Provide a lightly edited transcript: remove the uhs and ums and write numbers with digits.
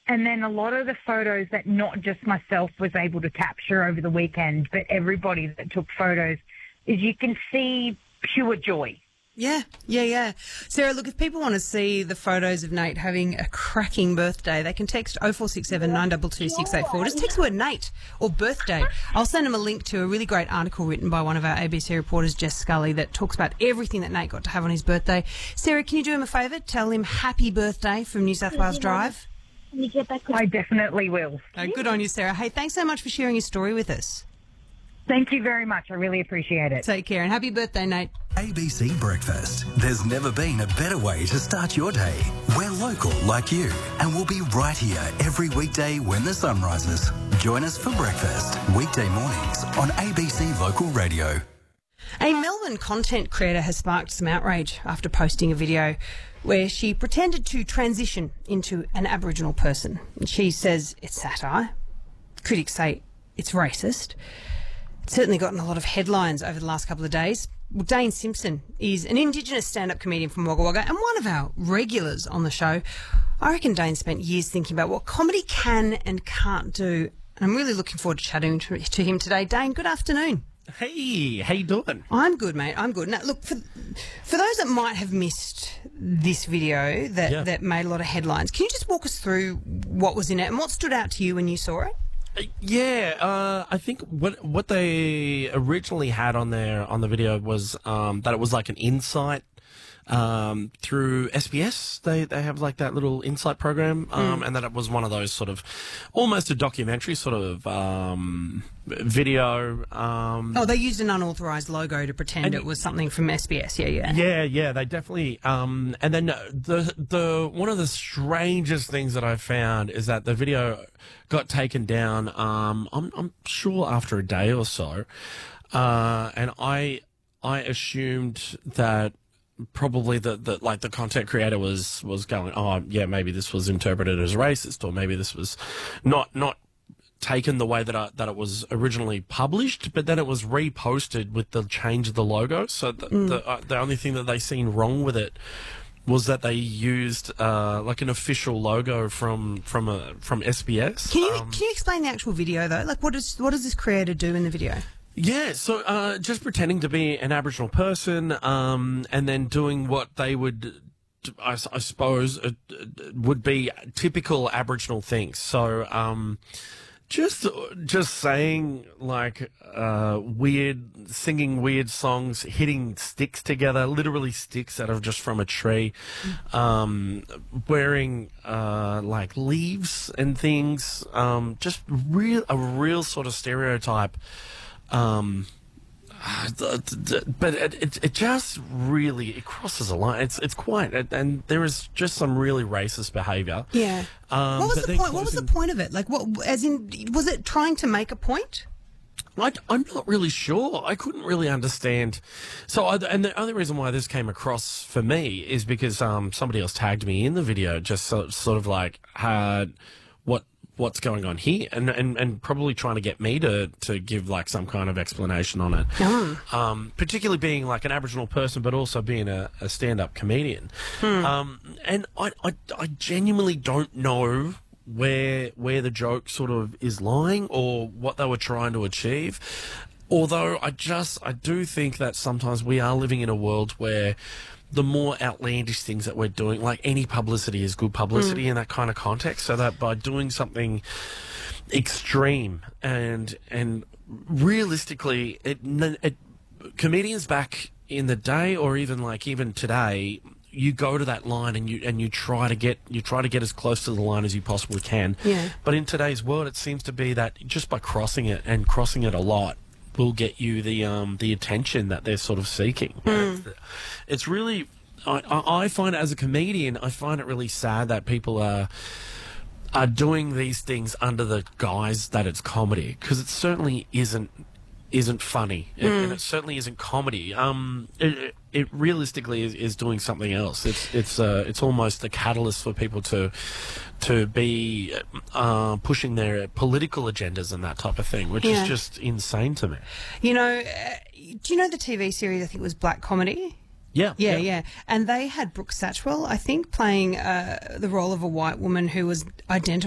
And then a lot of the photos that not just myself was able to capture over the weekend, but everybody that took photos, is you can see pure joy. Yeah. Sarah, look, if people want to see the photos of Nate having a cracking birthday, they can text 0467 922 684. Just text the word Nate or birthday. I'll send them a link to a really great article written by one of our ABC reporters, Jess Scully, that talks about everything that Nate got to have on his birthday. Sarah, can you do him a favour? Tell him happy birthday from New South Wales Drive. I definitely will. Oh, good on you, Sarah. Hey, thanks so much for sharing your story with us. Thank you very much. I really appreciate it. Take care and happy birthday, Nate. ABC Breakfast. There's never been a better way to start your day. We're local like you, and we'll be right here every weekday when the sun rises. Join us for breakfast, weekday mornings on ABC Local Radio. A Melbourne content creator has sparked some outrage after posting a video where she pretended to transition into an Aboriginal person. She says it's satire. Critics say it's racist. It's certainly gotten a lot of headlines over the last couple of days. Well, Dane Simpson is an Indigenous stand-up comedian from Wagga Wagga and one of our regulars on the show. I reckon Dane spent years thinking about what comedy can and can't do. And I'm really looking forward to chatting to him today. Dane, good afternoon. Hey, how you doing? I'm good, mate. I'm good. Now, look, for those that might have missed this video that made a lot of headlines, can you just walk us through what was in it and what stood out to you when you saw it? I think what they originally had on the video was that it was like an insight through SBS. They have like that little insight program, and that it was one of those sort of almost a documentary sort of video. They used an unauthorised logo to pretend it was something from SBS. Yeah. They definitely. And then the one of the strangest things that I found is that the video got taken down. I'm sure after a day or so, and I assumed that probably the content creator was going, oh yeah, maybe this was interpreted as racist, or maybe this was not taken the way that it was originally published, but then it was reposted with the change of the logo. So the only thing that they seen wrong with it was that they used like an official logo from SBS. Can you explain the actual video though? Like, what does this creator do in the video? Yeah, so just pretending to be an Aboriginal person, and then doing what they would, I suppose, would be typical Aboriginal things. So just saying like singing weird songs, hitting sticks together, literally sticks out of just from a tree, wearing like leaves and things, just a real sort of stereotype. But it just really crosses a line. It's quite, and there is just some really racist behaviour. Yeah. What was the point? What was the point of it? Like, what? As in, was it trying to make a point? I'm not really sure. I couldn't really understand. So, and the only reason why this came across for me is because somebody else tagged me in the video, just sort of like what's going on here, and probably trying to get me to give like some kind of explanation on it. Particularly being like an Aboriginal person, but also being a stand-up comedian. And I genuinely don't know where the joke sort of is lying or what they were trying to achieve. Although I do think that sometimes we are living in a world where the more outlandish things that we're doing, like any publicity is good publicity in that kind of context, so that by doing something extreme and realistically, comedians back in the day, or even today, you go to that line and you try to get as close to the line as you possibly can. Yeah. But in today's world, it seems to be that just by crossing it a lot will get you the attention that they're sort of seeking. It's really, I find it as a comedian, I find it really sad that people are doing these things under the guise that it's comedy, because it certainly isn't funny, and it certainly isn't comedy. It realistically is doing something else. It's almost a catalyst for people to be pushing their political agendas and that type of thing, which is just insane to me. You know, do you know the TV series, I think it was Black Comedy? Yeah. And they had Brooke Satchwell, I think, playing the role of a white woman who was identified